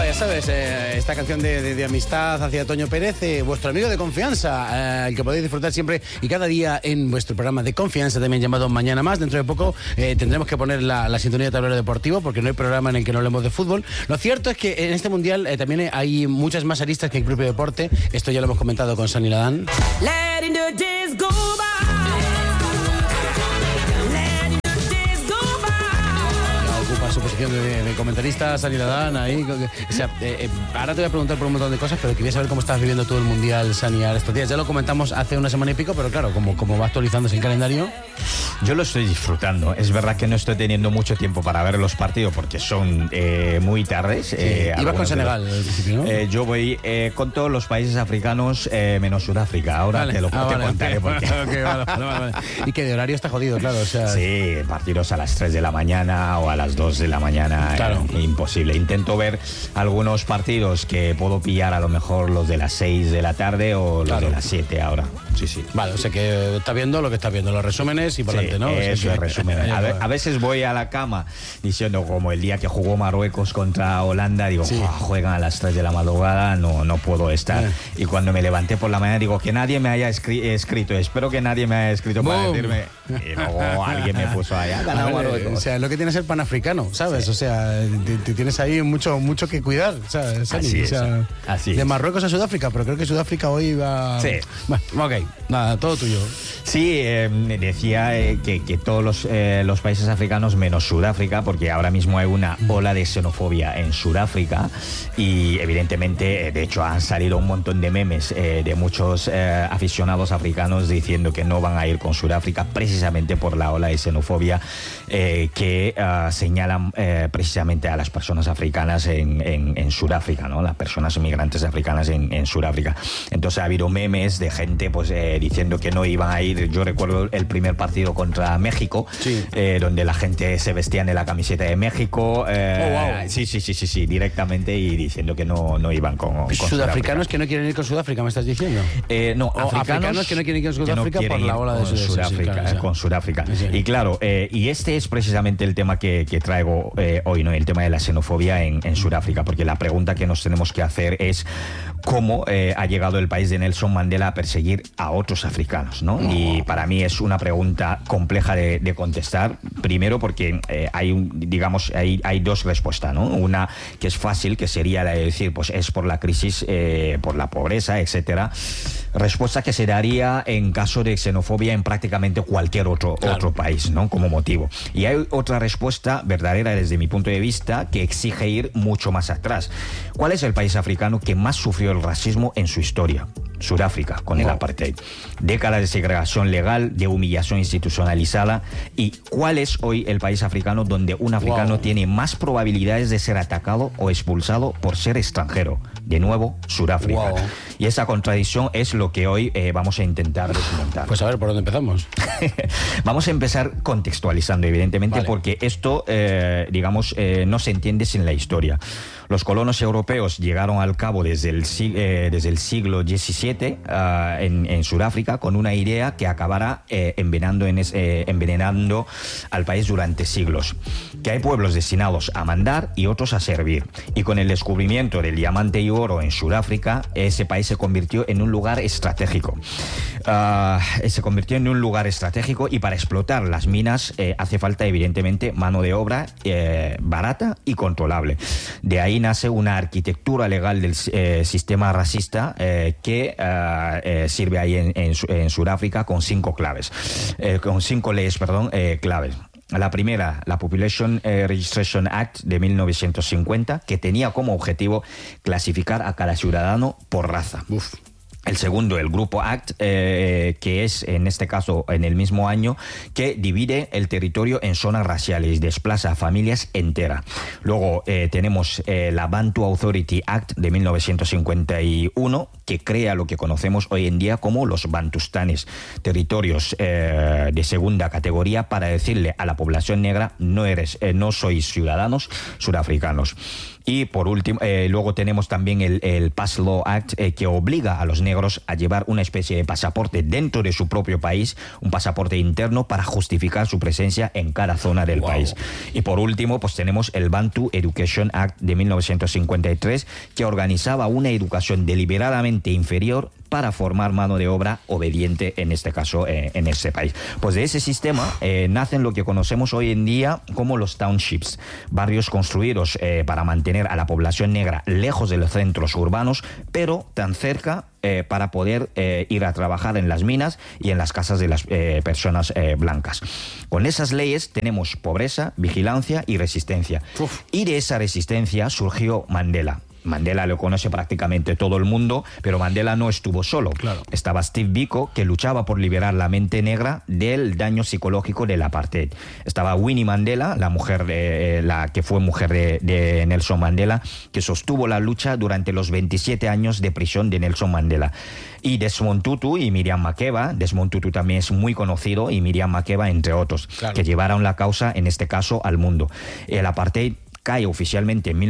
ya sabes, esta canción de amistad hacia Toño Pérez, vuestro amigo de confianza, el que podéis disfrutar siempre y cada día en vuestro programa de confianza, también llamado Mañana Más. Dentro de poco tendremos que poner la sintonía de Tablero Deportivo, porque no hay programa en el que no hablemos de fútbol. Lo cierto es que en este mundial también hay muchas más aristas que en el propio deporte. Esto ya lo hemos comentado con Sani Ladán. Ocupa su posición de comentarista, Sani Ladán ahí. O sea, ahora te voy a preguntar por un montón de cosas, pero quería saber cómo estás viviendo todo el mundial, Sani, estos días. Ya lo comentamos hace una semana y pico, pero claro, como va actualizándose el calendario. Yo lo estoy disfrutando. Es verdad que no estoy teniendo mucho tiempo para ver los partidos porque son muy tardes. Ibas con Senegal al principio, ¿no? Yo voy con todos los países africanos menos Sudáfrica. Ahora vale. te contaré por qué. Okay, vale. Y que de horario está jodido, claro. O sea... Sí, partidos a las 3 de la mañana o a las 2 de la mañana. Claro. Imposible. Intento ver algunos partidos que puedo pillar, a lo mejor los de las 6 de la tarde o los de las 7 ahora. Sí. Vale, o sea que estás viendo lo que estás viendo, los resúmenes y por delante, ¿no? Eso es resumen. A veces voy a la cama diciendo, como el día que jugó Marruecos contra Holanda, digo, juegan a las 3 de la madrugada, no puedo estar. Y cuando me levanté por la mañana, digo, que nadie me haya escrito, espero que nadie me haya escrito para decirme. Y luego alguien me puso allá, ganado Marruecos. O sea, lo que tiene es ser panafricano, ¿sabes? Sí. O sea, te tienes ahí mucho que cuidar, ¿sabes? Así es. Así de Marruecos a Sudáfrica, pero creo que Sudáfrica hoy va... Sí. Bueno, ok, nada, todo tuyo. Sí, decía que todos los países africanos menos Sudáfrica, porque ahora mismo hay una ola de xenofobia en Sudáfrica y evidentemente, de hecho, han salido un montón de memes de muchos aficionados africanos diciendo que no van a ir con Sudáfrica precisamente por la ola de xenofobia que señalan precisamente a las personas africanas en Sudáfrica, ¿no? Las personas migrantes africanas en Sudáfrica. Entonces ha habido memes de gente pues diciendo que no iban a ir. Yo recuerdo el primer partido contra México, donde la gente se vestían de la camiseta de México. Wow. Sí, directamente, y diciendo que no iban con ¿Sudafricanos que no quieren ir con Sudáfrica, me estás diciendo? No, africanos que no quieren ir con Sudáfrica por la ola de Sudáfrica. Con Sudáfrica. Sí. Y claro, y este es precisamente el tema que traigo hoy, ¿no? El tema de la xenofobia en Sudáfrica, porque la pregunta que nos tenemos que hacer es cómo ha llegado el país de Nelson Mandela a perseguir a otros africanos, ¿no? Y para mí es una pregunta compleja de contestar. Primero porque hay dos respuestas, ¿no? Una que es fácil, que sería la de decir, pues es por la crisis, por la pobreza, etcétera. Respuesta que se daría en caso de xenofobia en prácticamente cualquier otro país, ¿no? Como motivo. Y hay otra respuesta verdadera desde mi punto de vista que exige ir mucho más atrás. ¿Cuál es el país africano que más sufrió el racismo en su historia? Sudáfrica, con el apartheid. Décadas de segregación legal, de humillación institucionalizada. ¿Y cuál es hoy el país africano donde un africano tiene más probabilidades de ser atacado o expulsado por ser extranjero? De nuevo, Sudáfrica. Y esa contradicción es lo que hoy vamos a intentar desmontar. Pues a ver, ¿por dónde empezamos? Vamos a empezar contextualizando, evidentemente, porque esto, no se entiende sin la historia. Los colonos europeos llegaron al cabo desde el siglo XVII en Sudáfrica con una idea que acabará envenenando al país durante siglos. Que hay pueblos destinados a mandar y otros a servir. Y con el descubrimiento del diamante y oro en Sudáfrica, ese país se convirtió en un lugar estratégico. Y para explotar las minas hace falta, evidentemente, mano de obra barata y controlable. De ahí nace una arquitectura legal del sistema racista que sirve ahí en Sudáfrica con 5 leyes claves. La primera, la Population Registration Act de 1950, que tenía como objetivo clasificar a cada ciudadano por raza. El segundo, el Grupo Act, que es, en este caso, en el mismo año, que divide el territorio en zonas raciales y desplaza a familias enteras. Luego tenemos la Bantu Authority Act de 1951, que crea lo que conocemos hoy en día como los bantustanes, territorios de segunda categoría para decirle a la población negra, no sois ciudadanos sudafricanos. Y por último, luego tenemos también el Pass Law Act, que obliga a los negros negros a llevar una especie de pasaporte dentro de su propio país, un pasaporte interno para justificar su presencia en cada zona del país. Y por último, pues tenemos el Bantu Education Act de 1953, que organizaba una educación deliberadamente inferior para formar mano de obra obediente, en este caso, en ese país. Pues de ese sistema nacen lo que conocemos hoy en día como los townships, barrios construidos para mantener a la población negra lejos de los centros urbanos, pero tan cerca para poder ir a trabajar en las minas y en las casas de las personas blancas. Con esas leyes tenemos pobreza, vigilancia y resistencia. Y de esa resistencia surgió Mandela. Mandela lo conoce prácticamente todo el mundo, pero Mandela no estuvo solo. Claro. Estaba Steve Biko, que luchaba por liberar la mente negra del daño psicológico del apartheid. Estaba Winnie Mandela, la mujer la que fue mujer de Nelson Mandela, que sostuvo la lucha durante los 27 años de prisión de Nelson Mandela. Y Desmond Tutu y Miriam Makeba, Desmond Tutu también es muy conocido, y Miriam Makeba, entre otros, claro, que llevaron la causa, en este caso, al mundo. El apartheid cae oficialmente en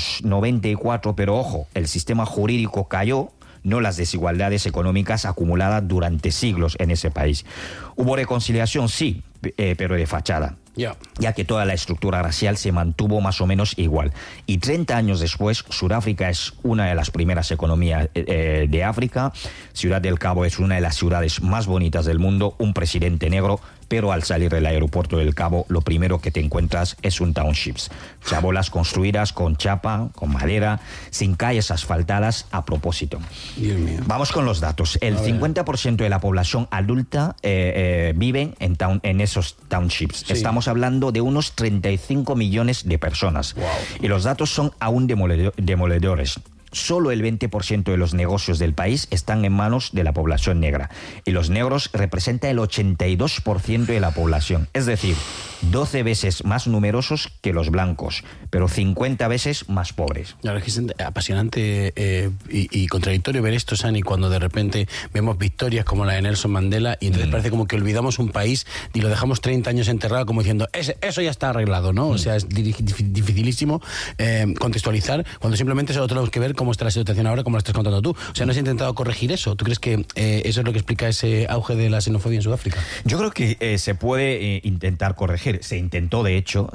1994, pero ojo, el sistema jurídico cayó, no las desigualdades económicas acumuladas durante siglos en ese país. Hubo reconciliación, sí, pero de fachada. Ya que toda la estructura racial se mantuvo más o menos igual. Y 30 años después, Sudáfrica es una de las primeras economías de África. Ciudad del Cabo es una de las ciudades más bonitas del mundo, un presidente negro, pero al salir del aeropuerto del Cabo, lo primero que te encuentras es un townships. Chabolas construidas con chapa, con madera, sin calles asfaltadas a propósito. Dios mío. Vamos con los datos. El 50% de la población adulta viven en esos townships. Sí. Estamos hablando de unos 35 millones de personas. Wow. Y los datos son aún demoledores. Solo el 20% de los negocios del país están en manos de la población negra. Y los negros representan el 82% de la población. Es decir, 12 veces más numerosos que los blancos, pero 50 veces más pobres. Claro, es apasionante y contradictorio ver esto, Sani, cuando de repente vemos victorias como la de Nelson Mandela y entonces parece como que olvidamos un país y lo dejamos 30 años enterrado como diciendo, eso ya está arreglado, ¿no? O sea, es dificilísimo contextualizar cuando simplemente solo tenemos que ver cómo está la situación ahora, como lo estás contando tú. O sea, ¿no has intentado corregir eso? ¿Tú crees que eso es lo que explica ese auge de la xenofobia en Sudáfrica? Yo creo que se puede intentar corregir. Se intentó, de hecho,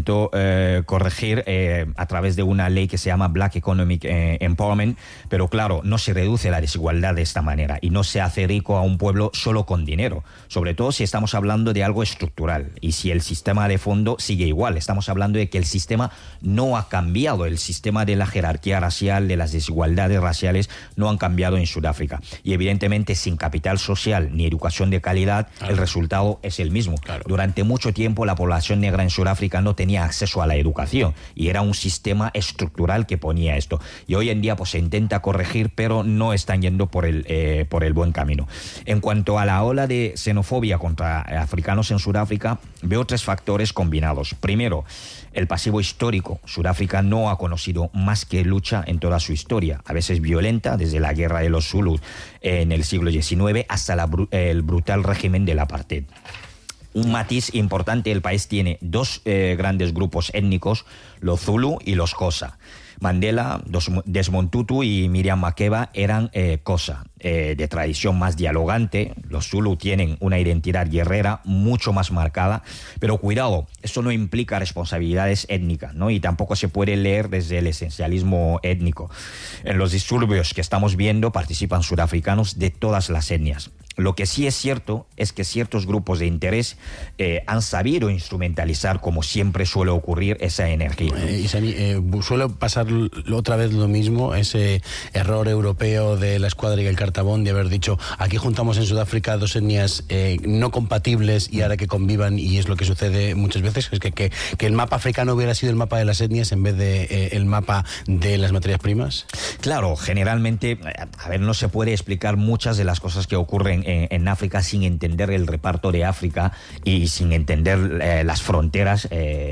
corregir a través de una ley que se llama Black Economic Empowerment, pero claro, no se reduce la desigualdad de esta manera y no se hace rico a un pueblo solo con dinero, sobre todo si estamos hablando de algo estructural y si el sistema de fondo sigue igual. Estamos hablando de que el sistema no ha cambiado, el sistema de la jerarquía racial, de las desigualdades raciales no han cambiado en Sudáfrica y evidentemente sin capital social ni educación de calidad, el resultado es el mismo. Durante mucho tiempo la población negra en Sudáfrica no tenía acceso a la educación y era un sistema estructural que ponía esto. Y hoy en día pues se intenta corregir, pero no están yendo por el buen camino. En cuanto a la ola de xenofobia contra africanos en Sudáfrica, veo tres factores combinados. Primero, el pasivo histórico. Sudáfrica no ha conocido más que lucha en toda su historia, a veces violenta, desde la guerra de los Zulus en el siglo XIX hasta el brutal régimen del apartheid. Un matiz importante, el país tiene dos grandes grupos étnicos, los Zulu y los Xhosa. Mandela, Desmond Tutu y Miriam Makeba eran Xhosa, de tradición más dialogante. Los Zulu tienen una identidad guerrera mucho más marcada, pero cuidado, eso no implica responsabilidades étnicas, ¿no? Y tampoco se puede leer desde el esencialismo étnico. En los disturbios que estamos viendo participan sudafricanos de todas las etnias. Lo que sí es cierto es que ciertos grupos de interés han sabido instrumentalizar, como siempre suele ocurrir, esa energía. Suele pasar otra vez lo mismo, ese error europeo de la Escuadra y el Cartabón de haber dicho, aquí juntamos en Sudáfrica dos etnias no compatibles y ahora que convivan, y es lo que sucede muchas veces, es que el mapa africano hubiera sido el mapa de las etnias en vez de el mapa de las materias primas. Claro, generalmente, no se puede explicar muchas de las cosas que ocurren en África sin entender el reparto de África y sin entender las fronteras,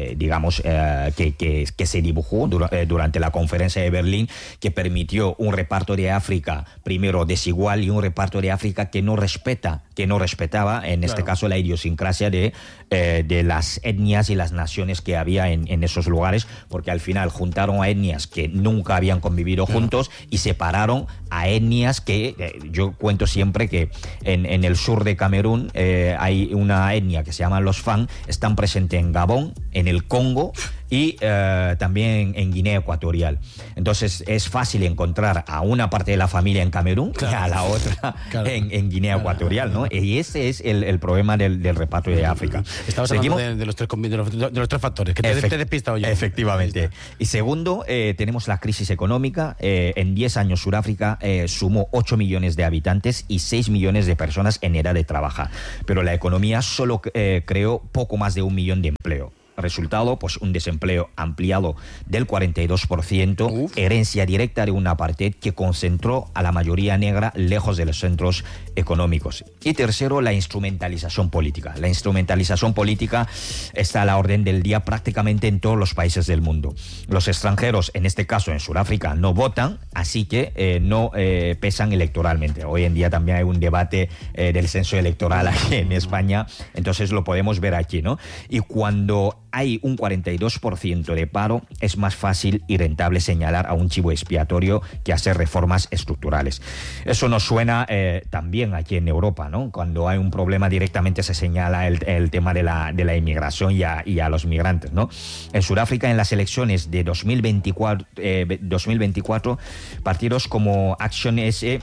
que se dibujó durante la conferencia de Berlín, que permitió un reparto de África primero desigual y un reparto de África que no respetaba, en este caso, la idiosincrasia de las etnias y las naciones que había en esos lugares, porque al final juntaron a etnias que nunca habían convivido juntos y separaron a etnias que, yo cuento siempre que en el sur de Camerún hay una etnia que se llama los Fang, están presentes en Gabón, en el Congo y también en Guinea Ecuatorial. Entonces es fácil encontrar a una parte de la familia en Camerún y a la otra en Guinea Ecuatorial, ¿no? Y ese es el problema del reparto de África. Estabas hablando de los tres factores, que te he despistado yo. Efectivamente. Y segundo, tenemos la crisis económica. En 10 años Sudáfrica sumó 8 millones de habitantes y 6 millones de personas en edad de trabajar. Pero la economía solo creó poco más de 1 millón de empleo. Resultado, pues un desempleo ampliado del 42%, herencia directa de un apartheid que concentró a la mayoría negra lejos de los centros económicos. Y tercero, la instrumentalización política. La instrumentalización política está a la orden del día prácticamente en todos los países del mundo. Los extranjeros, en este caso en Sudáfrica, no votan, así que no pesan electoralmente. Hoy en día también hay un debate del censo electoral aquí en España, entonces lo podemos ver aquí, ¿no? Y cuando hay un 42% de paro, es más fácil y rentable señalar a un chivo expiatorio que hacer reformas estructurales. Eso nos suena también aquí en Europa, ¿no? Cuando hay un problema directamente se señala el tema de la inmigración y a los migrantes, ¿no? En Sudáfrica, en las elecciones de 2024 partidos como Action SA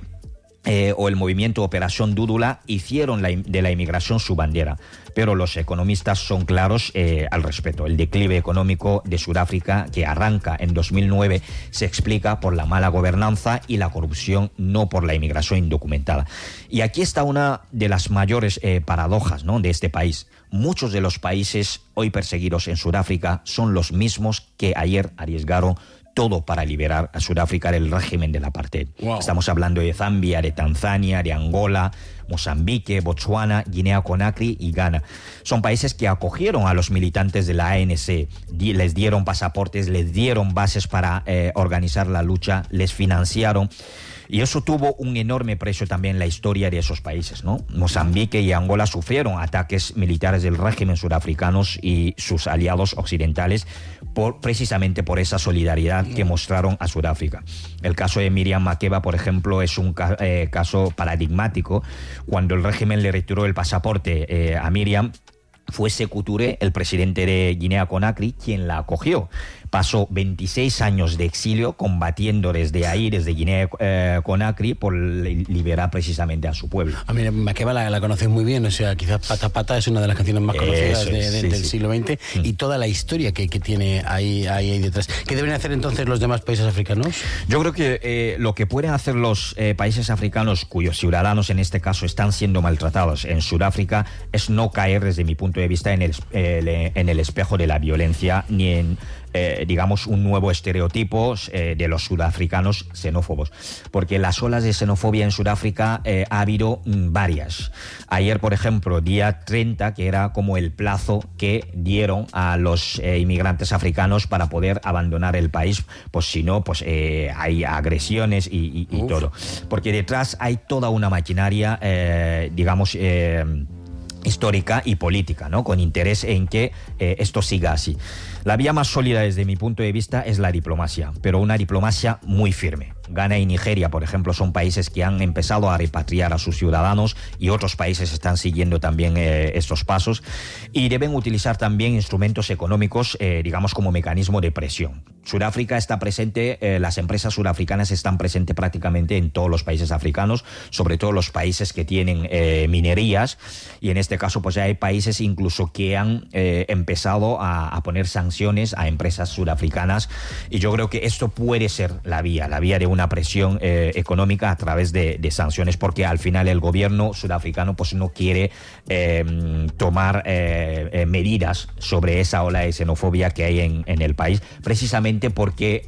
o el movimiento Operación Dúdula hicieron de la inmigración su bandera, pero los economistas son claros al respecto. El declive económico de Sudáfrica, que arranca en 2009, se explica por la mala gobernanza y la corrupción, no por la inmigración indocumentada. Y aquí está una de las mayores paradojas, ¿no?, de este país. Muchos de los países hoy perseguidos en Sudáfrica son los mismos que ayer arriesgaron todo para liberar a Sudáfrica del régimen del apartheid. Wow. Estamos hablando de Zambia, de Tanzania, de Angola, Mozambique, Botsuana, Guinea-Conakry y Ghana. Son países que acogieron a los militantes de la ANC, les dieron pasaportes, les dieron bases para organizar la lucha, les financiaron. Y eso tuvo un enorme precio también en la historia de esos países, ¿no? Mozambique y Angola sufrieron ataques militares del régimen sudafricanos y sus aliados occidentales precisamente por esa solidaridad que mostraron a Sudáfrica. El caso de Miriam Makeba, por ejemplo, es un caso paradigmático. Cuando el régimen le retiró el pasaporte a Miriam, fue Sékou Touré, el presidente de Guinea-Conakry, quien la acogió. Pasó 26 años de exilio combatiendo desde ahí, desde Guinea-Conakry, por liberar precisamente a su pueblo. A mí Makeba la conoces muy bien, o sea, quizás Pata Pata es una de las canciones más conocidas del siglo XX y toda la historia que tiene ahí detrás. ¿Qué deben hacer entonces los demás países africanos? Yo creo que lo que pueden hacer los países africanos cuyos ciudadanos en este caso están siendo maltratados en Sudáfrica es no caer, desde mi punto de vista, en el espejo de la violencia ni en digamos, un nuevo estereotipo de los sudafricanos xenófobos, porque las olas de xenofobia en Sudáfrica ha habido varias. Ayer, por ejemplo, día 30, que era como el plazo que dieron a los inmigrantes africanos para poder abandonar el país, pues si no, pues hay agresiones y todo, porque detrás hay toda una maquinaria, digamos, histórica y política, ¿no?, con interés en que esto siga así. La vía más sólida desde mi punto de vista es la diplomacia, pero una diplomacia muy firme. Ghana y Nigeria, por ejemplo, son países que han empezado a repatriar a sus ciudadanos y otros países están siguiendo también estos pasos y deben utilizar también instrumentos económicos, digamos, como mecanismo de presión. Sudáfrica está presente, las empresas sudafricanas están presentes prácticamente en todos los países africanos, sobre todo los países que tienen minerías, y en este caso pues ya hay países incluso que han empezado a poner sanciones a empresas sudafricanas, y yo creo que esto puede ser la vía de una presión económica a través de sanciones, porque al final el gobierno sudafricano pues no quiere tomar medidas sobre esa ola de xenofobia que hay en el país, precisamente porque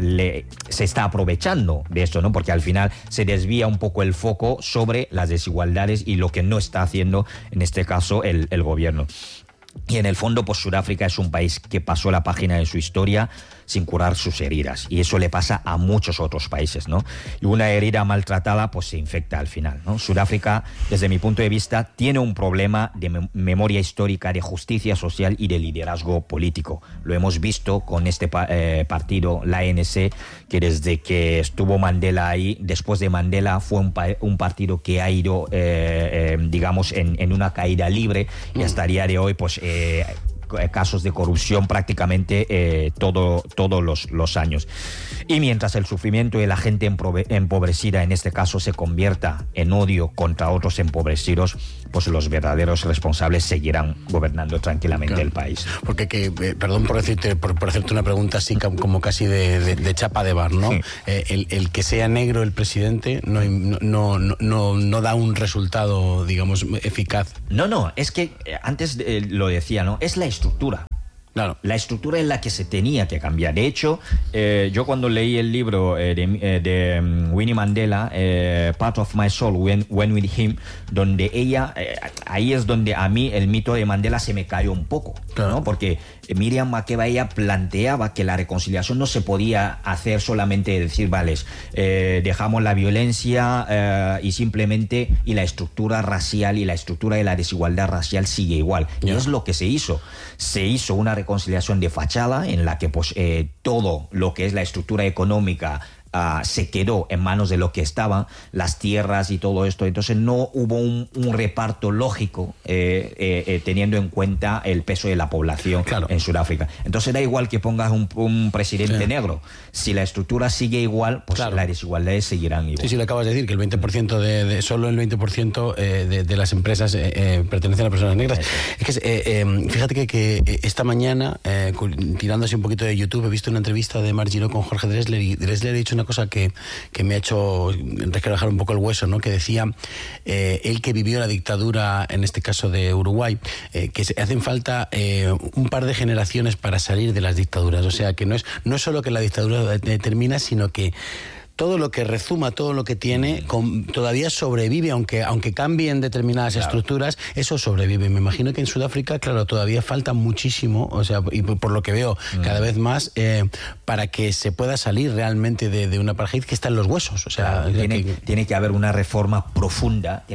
se está aprovechando de esto, ¿no?, porque al final se desvía un poco el foco sobre las desigualdades y lo que no está haciendo en este caso el gobierno. Y en el fondo, pues Sudáfrica es un país que pasó la página de su historia sin curar sus heridas. Y eso le pasa a muchos otros países, ¿no? Y una herida maltratada, pues se infecta al final, ¿no? Sudáfrica, desde mi punto de vista, tiene un problema de memoria histórica, de justicia social y de liderazgo político. Lo hemos visto con este partido, la ANC, que desde que estuvo Mandela ahí, después de Mandela, fue un partido que ha ido, digamos, en una caída libre, y hasta el día de hoy, pues casos de corrupción prácticamente todos los años. Y mientras el sufrimiento de la gente empobrecida, en este caso, se convierta en odio contra otros empobrecidos, pues los verdaderos responsables seguirán gobernando tranquilamente el país. Porque perdón por hacerte una pregunta así como casi de chapa de bar, ¿no? Sí. El que sea negro el presidente no da un resultado, digamos, eficaz. No, es que antes lo decía, ¿no? Es la estructura. Claro. La estructura es la que se tenía que cambiar. De hecho, yo cuando leí el libro de Winnie Mandela, Part of My Soul, When With Him, donde ella, ahí es donde a mí el mito de Mandela se me cayó un poco, claro, ¿no? Porque Miriam Makeba, ella planteaba que la reconciliación no se podía hacer solamente decir, vale, dejamos la violencia y simplemente, y la estructura racial y la estructura de la desigualdad racial sigue igual. Yeah. Y es lo que se hizo. Se hizo una reconciliación de fachada en la que pues todo lo que es la estructura económica se quedó en manos de lo que estaba, las tierras y todo esto. Entonces no hubo un reparto lógico teniendo en cuenta el peso de la población, claro, en Sudáfrica. Entonces da igual que pongas un presidente negro. Si la estructura sigue igual, pues claro, las desigualdades seguirán igual. Sí, le acabas de decir que el 20% solo el 20% de las empresas pertenecen a personas negras. Es que fíjate que esta mañana, tirando así un poquito de YouTube, he visto una entrevista de Marc Giró con Jorge Drexler, y Drexler ha dicho una cosa que me ha hecho resquebrajar un poco el hueso, ¿no? Que decía él, que vivió la dictadura, en este caso de Uruguay, que hacen falta un par de generaciones para salir de las dictaduras. O sea, que no es solo que la dictadura termina, sino que todo lo que rezuma, todo lo que tiene, todavía sobrevive, aunque cambien determinadas estructuras, eso sobrevive. Me imagino que en Sudáfrica, claro, todavía falta muchísimo, o sea, y por lo que veo, cada vez más, para que se pueda salir realmente de un apartheid que está en los huesos. O sea, tiene que haber una reforma profunda,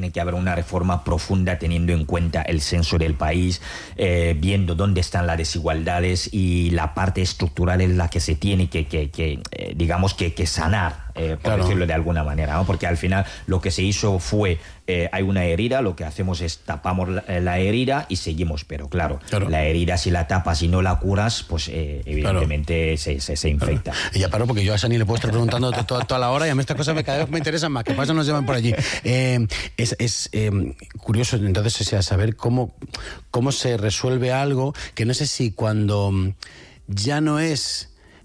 teniendo en cuenta el censo del país, viendo dónde están las desigualdades, y la parte estructural es la que se tiene que digamos que sanar. Por decirlo de alguna manera, ¿no? Porque al final lo que se hizo fue, hay una herida, lo que hacemos es tapamos la herida y seguimos, pero claro, la herida, si la tapas y no la curas, pues evidentemente se infecta. Y ya paro, porque yo a Sani le puedo estar preguntando toda la hora, y a mí estas cosas cada vez me interesan más, que pasa nos llevan por allí. Es curioso entonces, o sea, saber cómo se resuelve algo que no sé si cuando ya no es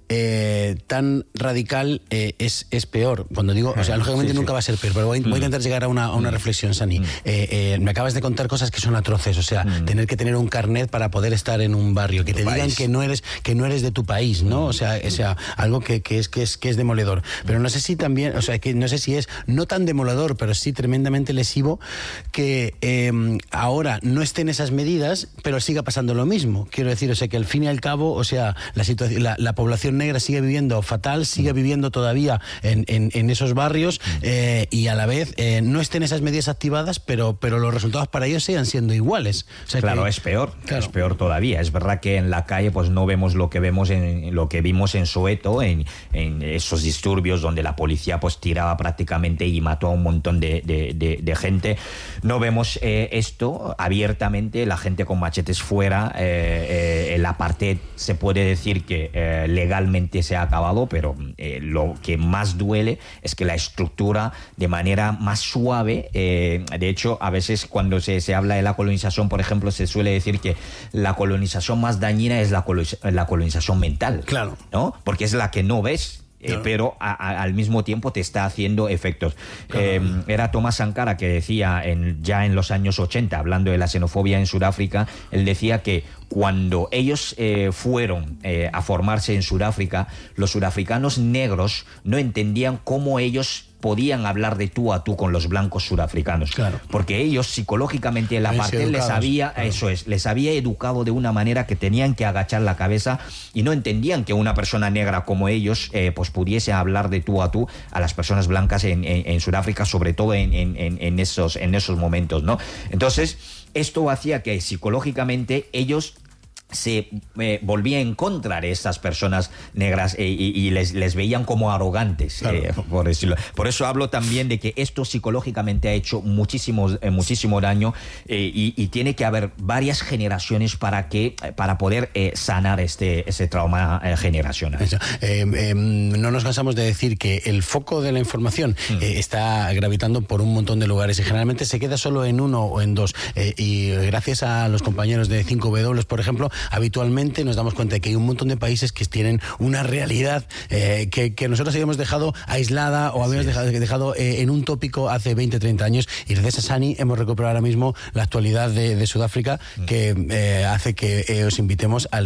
tan radical es peor. Cuando digo, o sea, lógicamente nunca va a ser peor, pero voy a intentar llegar a una reflexión, Sani. Me acabas de contar cosas que son atroces, o sea, tener que tener un carnet para poder estar en un barrio, que te digan que no eres de tu país, ¿no? O sea, algo que es demoledor. Pero no sé si también, o sea, que no sé si es no tan demoledor, pero sí tremendamente lesivo, que ahora no estén esas medidas, pero siga pasando lo mismo. Quiero decir, o sea, que al fin y al cabo, o sea, la situación, la población negra sigue viviendo fatal, sigue viviendo todavía en esos barrios, y a la vez no estén esas medidas activadas, pero los resultados para ellos sigan siendo iguales. O sea, claro, es peor todavía. Es verdad que en la calle pues no vemos lo que vimos en Soweto, en esos disturbios donde la policía pues tiraba prácticamente y mató a un montón de gente. No vemos esto abiertamente, la gente con machetes fuera. El apartheid se puede decir que legalmente se ha acabado, pero lo que más duele es que la estructura, de manera más suave, de hecho, a veces cuando se habla de la colonización, por ejemplo, se suele decir que la colonización más dañina es la colonización mental, claro, ¿no? Porque es la que no ves. Pero al mismo tiempo te está haciendo efectos. Era Thomas Sankara que decía ya en los años 80, hablando de la xenofobia en Sudáfrica, él decía que cuando ellos fueron a formarse en Sudáfrica, los sudafricanos negros no entendían cómo ellos podían hablar de tú a tú con los blancos sudafricanos. Claro. Porque ellos psicológicamente el apartheid les había educado de una manera que tenían que agachar la cabeza y no entendían que una persona negra como ellos pues pudiese hablar de tú a tú a las personas blancas en Sudáfrica, sobre todo en esos momentos, ¿no? Entonces, esto hacía que psicológicamente ellos se volvía en contra de estas personas negras y les veían como arrogantes, claro. Por decirlo. Por eso hablo también de que esto psicológicamente ha hecho muchísimo daño y tiene que haber varias generaciones para poder sanar ese trauma generacional. No nos cansamos de decir que el foco de la información está gravitando por un montón de lugares y generalmente se queda solo en uno o en dos. Y gracias a los compañeros de 5W, por ejemplo, habitualmente nos damos cuenta de que hay un montón de países que tienen una realidad que nosotros habíamos dejado aislada o habíamos dejado en un tópico hace 20, 30 años, y gracias a Sani hemos recuperado ahora mismo la actualidad de Sudáfrica, que hace que os invitemos a